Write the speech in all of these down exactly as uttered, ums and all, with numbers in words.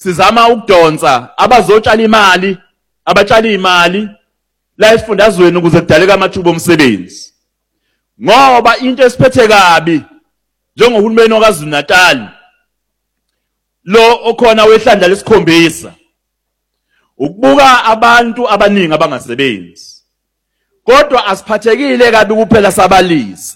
sizama ukudonsa abazotshala imali abatshala imali la esifundazweni ukuze kudaleke amathuba omsebenzi ngoba into esiphethe kabi njengohulumeni waKwaZulu Natal lo okhona wehlandla lesikhombisa ukubuka abantu abaningi abangasebenzi kodwa asiphathekile kabi kuphela sabalisa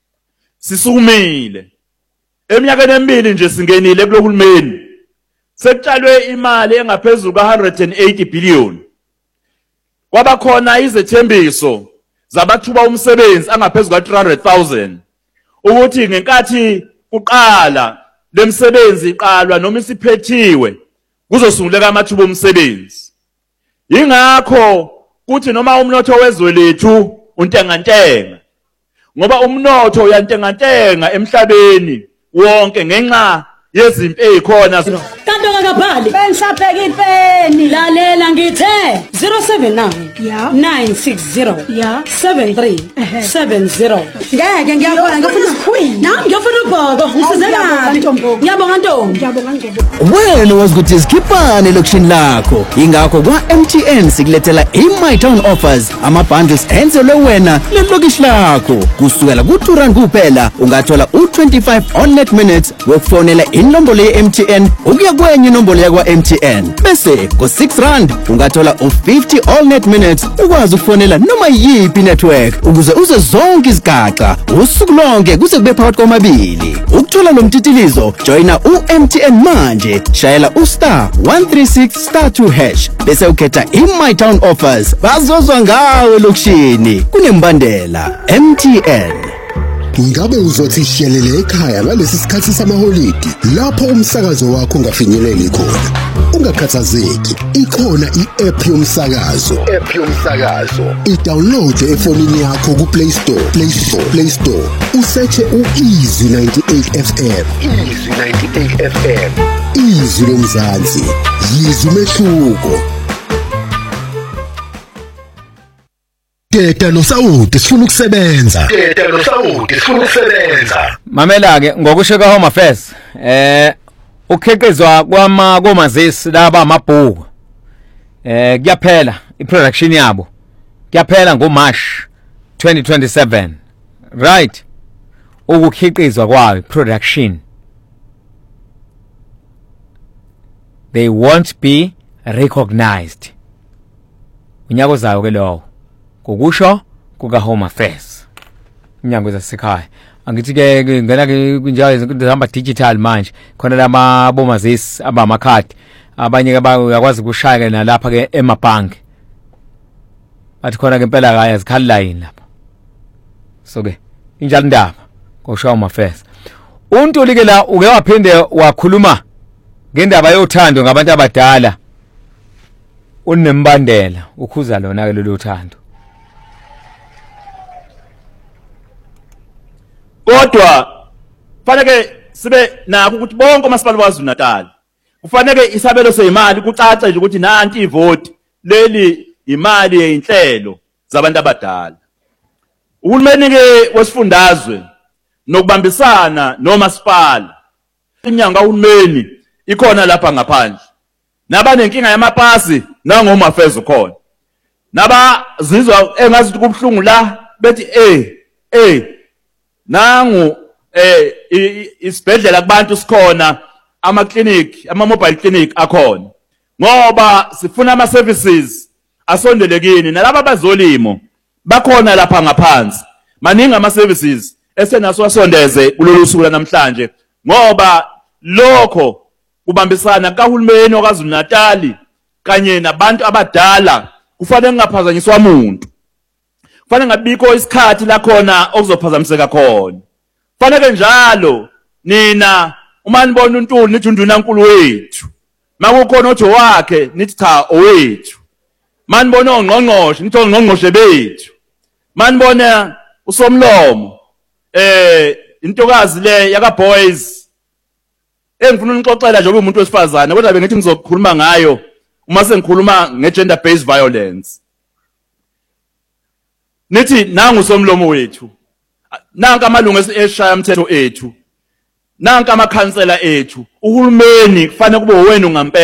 sisukumile eminyakeni emibili nje singenile kulohulumeni sekutshalwe imali engaphezulu ka one hundred eighty billion kwaba khona izethembiso zabathuba umsebenzi angaphezulu ka three hundred thousand ukuthi ngenkathi kuqala lemsebenzi iqalwa noma isiphethiwe kuzosunguleka amathuba omsebenzi ingakho kuthi noma umnotho wezwe lethu untengantenga ngoba umnotho uyantengantenga emhlabeni wonke ngenxa yezimpi ezikhona kanti ongakabhali bengisabheka ipeni lalela ngithe zero seven nine Yeah. nine six zero Yeah. seven three seven zero ngeke ngiyabona ngifuna nami ngiyofuna ubhoko ngisizekaphi ngiyabonga ntombi ngiyabonga ngiyabonga Wena wazi ukuthi sikhipane lokishini lakho ingakho kwa M T N sikulethela iMy Town offers ama bundles enzelwe wena lelokishi lakho kusukela ku two rand kuphela ungathola u twenty-five on net minutes wokufonela inombolo ye M T N ukuya kwenye inombolo yakwa M T N bese go six rand ungathola u fifty all net minutes ukwazi ukufonela noma yipi network ukuze uze zonke izigaxa usuku lonke kuze kube phakathi kwamabili ukuthola lo mtitilizo joina u M T N manje shayela u star one three six star two hash bese ukhetha iMy Town offers bazozwa ngawe lokishini kunembandela M T N. Ngabe uzothi shelele ekhaya ngalesi sikhathi samaholidi lapho umsakazo wakho ungafinyeleli khona ungakhathazeki ikhona i-app yomsakazo app yomsakazo i-download efonini yakho ku Play Store Play Store Play Store usearch u-Easy ninety-eight F M Easy ninety-eight F M Izwi lomzansi yizwi umehluko. Teta noSawuti sifuna ukusebenza. Teta noSawuti sifuna ukusebenza. Mamela ke ngokusho ka Home Affairs eh ukukhiqizwa kwama komazisi laba amabhuku eh kuyaphela iproduction yabo kuyaphela ngoMarch twenty twenty-seven right ukukhiqizwa kwayo production they won't be recognized unyaka ozayo ke lowo ngokusho kuka Home Affairs inyango zasekhaya angithi ke ngena ke kunjalo izinto zihamba digital manje khona lama bomazisi abamakhadi abanye ke bayakwazi ukushaya ke nalapha ke emabhanki athi khona ke impela kaya zikhali line lapha so ke injalo indaba ngosho Home Affairs uNtuli ke la uke waphinde wakhuluma ngendaba yothando ngabantu abadala unembandela ukhuza lona ke lolu thando kodwa kufanele sibe nako ukuthi bonke amasipala waKwaZulu Natal kufanele isabelo sezimali kucace nje ukuthi nanti ivote leli imali yeinhlelo zabantu abadala uhulumeni ke wesifundazwe nokubambisana nomasipala inyanga kahulumeni ikhona lapha ngaphandle nabanenkinga yamapasi nangoHome Affairs ukhona nabazizwa engazi ukuthi kubhlungu la bethi eh eh nangu eh isibhedlela kubantu sikhona ama clinic ama mobile clinic akhona ngoba sifuna ama services asondelekini nalabo abazolimo bakhona lapha ngaphansi maningi ama services esenaso asondeze kulolu suku namhlanje ngoba lokho kubambisana kahulumeni waKwaZulu Natal kanye nabantu abadala kufanele kungaphazanyiswa umuntu kufanele ngabikho isikhathi la khona okuzophazamiseka khona kufanele njalo nina uma nibona uNtuli nithi undunankulu wethu makukhona ojo wakhe nithi cha owethu manibona ongqongqoshe nithi ongqongqoshe bethu manibona uSomlomo eh intokazi le yaka boys engifuna unixoxela nje umuntu wesifazana kodwa bengithi ngizokhuluma ngayo uma sengikhuluma ngegender based violence nithi nangu uSomlomo wethu nanka amalungu esishaya umthetho ethu nanka amakhansela ethu uhulumeni kufanele kube wena ungampela